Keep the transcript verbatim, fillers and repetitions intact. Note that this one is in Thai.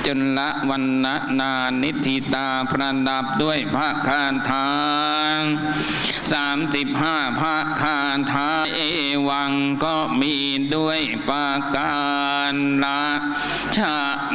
จนละวันนะนานิธิตาประดับด้วยพระคาถาสามสิบห้าพระคาถาเอวังก็มีด้วยปาการละชะ